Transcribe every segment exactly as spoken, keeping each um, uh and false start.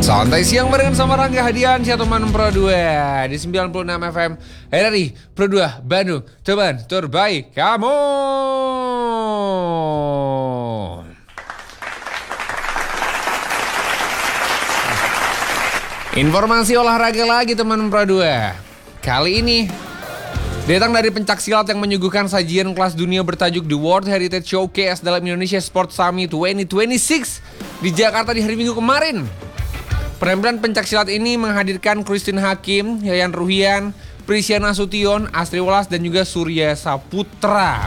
Santai siang barengan sama Rangga Hadian teman Pro dua di sembilan puluh enam F M R R I Pro dua Bandung, teman terbaik kamu. Informasi olahraga lagi teman Pro dua. Kali ini datang dari pencak silat yang menyuguhkan sajian kelas dunia bertajuk The World Heritage Showcase dalam Indonesia Sports Summit dua ribu dua puluh enam di Jakarta di hari Minggu kemarin. Penampilan pencak silat ini menghadirkan Christine Hakim, Yayan Ruhian, Prisya Nasution, Astri Welas, dan juga Surya Saputra.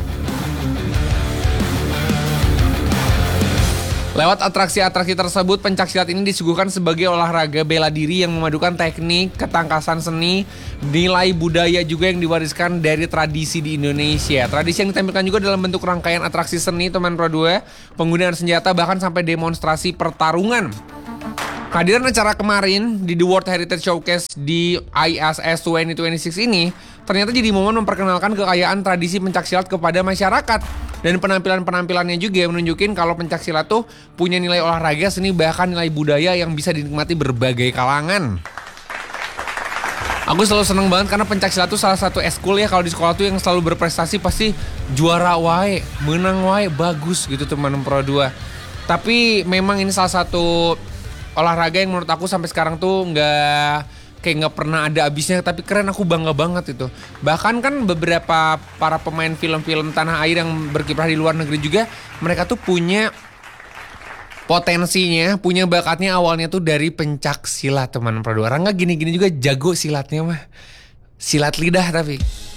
Lewat atraksi-atraksi tersebut, pencak silat ini disuguhkan sebagai olahraga bela diri yang memadukan teknik, ketangkasan seni, nilai budaya juga yang diwariskan dari tradisi di Indonesia. Tradisi yang ditampilkan juga dalam bentuk rangkaian atraksi seni teman Pro dua, penggunaan senjata, bahkan sampai demonstrasi pertarungan. Kehadiran acara kemarin di The World Heritage Showcase di I S S dua ribu dua puluh enam ini ternyata jadi momen memperkenalkan kekayaan tradisi pencak silat kepada masyarakat. Dan penampilan-penampilannya juga menunjukin kalau pencak silat tuh punya nilai olahraga, seni, bahkan nilai budaya yang bisa dinikmati berbagai kalangan. Aku selalu seneng banget karena pencak silat tuh salah satu eskul ya kalau di sekolah tuh yang selalu berprestasi pasti juara wae, menang wae, bagus gitu teman Pro dua. Tapi memang ini salah satu olahraga yang menurut aku sampai sekarang tuh nggak kayak nggak pernah ada habisnya, tapi keren, aku bangga banget itu. Bahkan kan beberapa para pemain film-film tanah air yang berkiprah di luar negeri juga, mereka tuh punya potensinya, punya bakatnya awalnya tuh dari pencak silat teman Pro dua. Rangga gini-gini juga jago silatnya mah, silat lidah tapi.